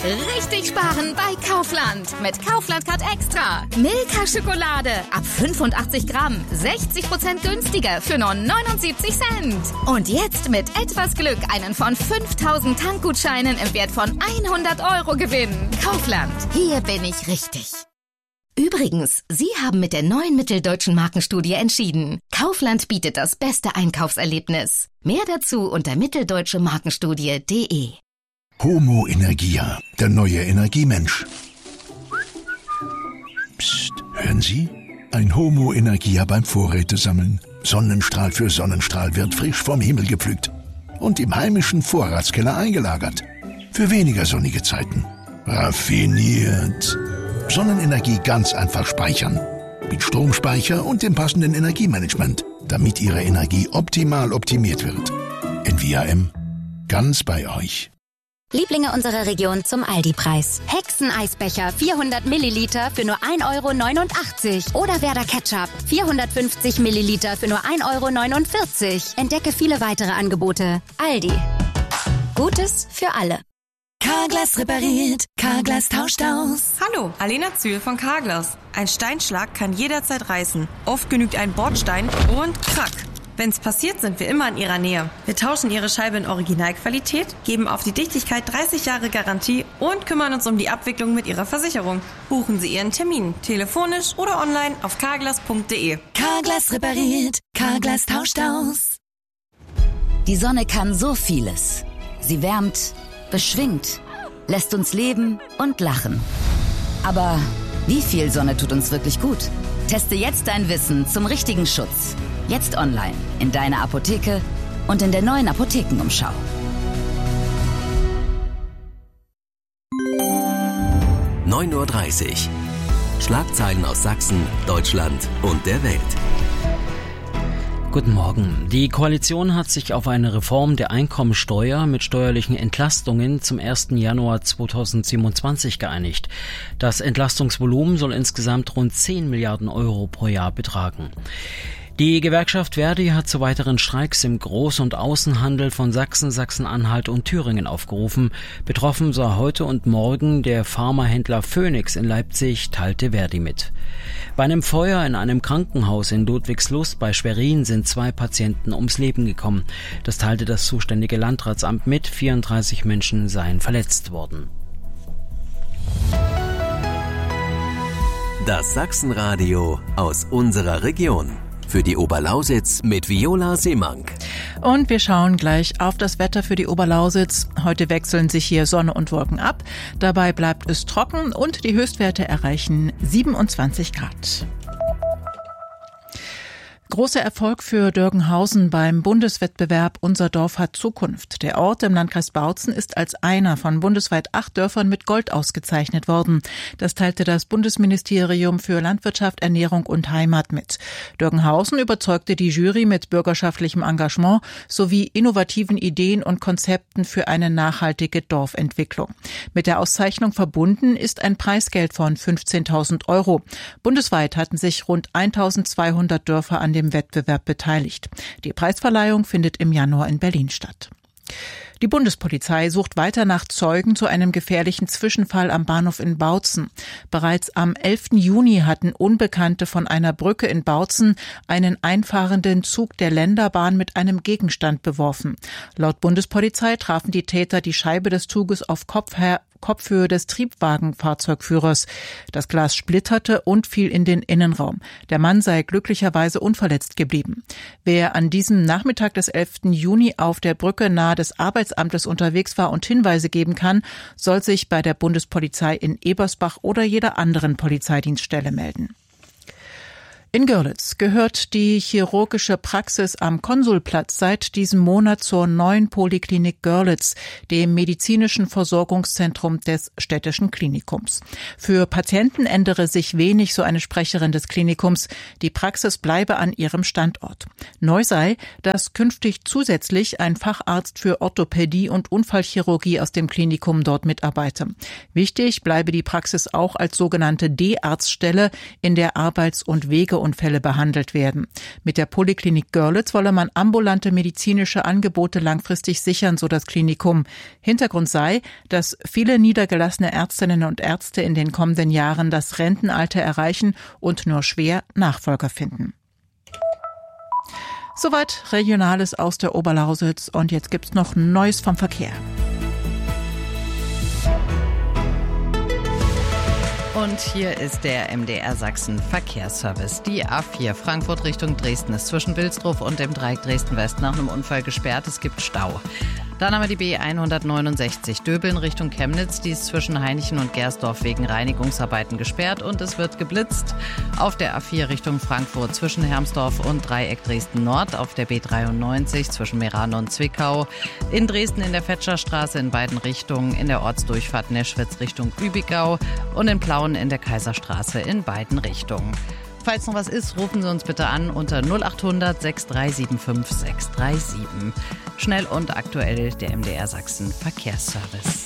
Richtig sparen bei Kaufland. Mit Kaufland Card Extra. Milka-Schokolade ab 85 Gramm. 60% günstiger für nur 79 Cent. Und jetzt mit etwas Glück einen von 5000 Tankgutscheinen im Wert von 100 € gewinnen. Kaufland. Hier bin ich richtig. Übrigens, Sie haben mit der neuen Mitteldeutschen Markenstudie entschieden. Kaufland bietet das beste Einkaufserlebnis. Mehr dazu unter mitteldeutschemarkenstudie.de. Homo Energia, der neue Energiemensch. Psst, hören Sie? Ein Homo Energia beim Vorrätesammeln. Sonnenstrahl für Sonnenstrahl wird frisch vom Himmel gepflückt und im heimischen Vorratskeller eingelagert. Für weniger sonnige Zeiten. Raffiniert. Sonnenenergie ganz einfach speichern. Mit Stromspeicher und dem passenden Energiemanagement, damit Ihre Energie optimal optimiert wird. NVAM. Ganz bei euch. Lieblinge unserer Region zum Aldi-Preis. Hexeneisbecher 400 Milliliter für nur 1,89 € oder Werder Ketchup 450 Milliliter für nur 1,49 €. Entdecke viele weitere Angebote. Aldi. Gutes für alle. Carglass repariert, Carglass tauscht aus. Hallo, Alena Zühl von Carglass. Ein Steinschlag kann jederzeit reißen. Oft genügt ein Bordstein und krack. Wenn's passiert, sind wir immer in Ihrer Nähe. Wir tauschen Ihre Scheibe in Originalqualität, geben auf die Dichtigkeit 30 Jahre Garantie und kümmern uns um die Abwicklung mit Ihrer Versicherung. Buchen Sie Ihren Termin, telefonisch oder online auf carglass.de. Carglass repariert, Carglass tauscht aus. Die Sonne kann so vieles. Sie wärmt, beschwingt, lässt uns leben und lachen. Aber wie viel Sonne tut uns wirklich gut? Teste jetzt dein Wissen zum richtigen Schutz. Jetzt online, in deiner Apotheke und in der neuen Apothekenumschau. (9:30 Uhr). Schlagzeilen aus Sachsen, Deutschland und der Welt. Guten Morgen. Die Koalition hat sich auf eine Reform der Einkommensteuer mit steuerlichen Entlastungen zum 1. Januar 2027 geeinigt. Das Entlastungsvolumen soll insgesamt rund 10 Milliarden € pro Jahr betragen. Die Gewerkschaft Verdi hat zu weiteren Streiks im Groß- und Außenhandel von Sachsen, Sachsen-Anhalt und Thüringen aufgerufen. Betroffen sei heute und morgen der Pharmahändler Phoenix in Leipzig, teilte Verdi mit. Bei einem Feuer in einem Krankenhaus in Ludwigslust bei Schwerin sind 2 Patienten ums Leben gekommen. Das teilte das zuständige Landratsamt mit. 34 Menschen seien verletzt worden. Das Sachsenradio aus unserer Region. Für die Oberlausitz mit Viola Seemank. Und wir schauen gleich auf das Wetter für die Oberlausitz. Heute wechseln sich hier Sonne und Wolken ab. Dabei bleibt es trocken und die Höchstwerte erreichen 27 Grad. Großer Erfolg für Dörgenhausen beim Bundeswettbewerb Unser Dorf hat Zukunft. Der Ort im Landkreis Bautzen ist als einer von bundesweit 8 Dörfern mit Gold ausgezeichnet worden. Das teilte das Bundesministerium für Landwirtschaft, Ernährung und Heimat mit. Dörgenhausen überzeugte die Jury mit bürgerschaftlichem Engagement sowie innovativen Ideen und Konzepten für eine nachhaltige Dorfentwicklung. Mit der Auszeichnung verbunden ist ein Preisgeld von 15.000 €. Bundesweit hatten sich rund 1.200 Dörfer an dem Wettbewerb beteiligt. Die Preisverleihung findet im Januar in Berlin statt. Die Bundespolizei sucht weiter nach Zeugen zu einem gefährlichen Zwischenfall am Bahnhof in Bautzen. Bereits am 11. Juni hatten Unbekannte von einer Brücke in Bautzen einen einfahrenden Zug der Länderbahn mit einem Gegenstand beworfen. Laut Bundespolizei trafen die Täter die Scheibe des Zuges auf Kopfhöhe des Triebwagenfahrzeugführers. Das Glas splitterte und fiel in den Innenraum. Der Mann sei glücklicherweise unverletzt geblieben. Wer an diesem Nachmittag des 11. Juni auf der Brücke nahe des Arbeitsamtes unterwegs war und Hinweise geben kann, soll sich bei der Bundespolizei in Ebersbach oder jeder anderen Polizeidienststelle melden. In Görlitz gehört die chirurgische Praxis am Konsulplatz seit diesem Monat zur neuen Poliklinik Görlitz, dem medizinischen Versorgungszentrum des städtischen Klinikums. Für Patienten ändere sich wenig, so eine Sprecherin des Klinikums. Die Praxis bleibe an ihrem Standort. Neu sei, dass künftig zusätzlich ein Facharzt für Orthopädie und Unfallchirurgie aus dem Klinikum dort mitarbeite. Wichtig bleibe die Praxis auch als sogenannte D-Arztstelle, in der Arbeits- und Wege Autounfälle behandelt werden. Mit der Poliklinik Görlitz wolle man ambulante medizinische Angebote langfristig sichern, so das Klinikum. Hintergrund sei, dass viele niedergelassene Ärztinnen und Ärzte in den kommenden Jahren das Rentenalter erreichen und nur schwer Nachfolger finden. Soweit Regionales aus der Oberlausitz, und jetzt gibt's noch Neues vom Verkehr. Und hier ist der MDR Sachsen Verkehrsservice. Die A4 Frankfurt Richtung Dresden ist zwischen Wilsdruf und dem Dreieck Dresden-West nach einem Unfall gesperrt. Es gibt Stau. Dann haben wir die B169 Döbeln Richtung Chemnitz. Die ist zwischen Hainichen und Gersdorf wegen Reinigungsarbeiten gesperrt und es wird geblitzt. Auf der A4 Richtung Frankfurt zwischen Hermsdorf und Dreieck Dresden-Nord. Auf der B93 zwischen Meran und Zwickau. In Dresden in der Fetscherstraße in beiden Richtungen. In der Ortsdurchfahrt Neschwitz Richtung Übigau. Und in Plauen in der Kaiserstraße in beiden Richtungen. Falls noch was ist, rufen Sie uns bitte an unter 0800 6375 637. Schnell und aktuell der MDR Sachsen Verkehrsservice.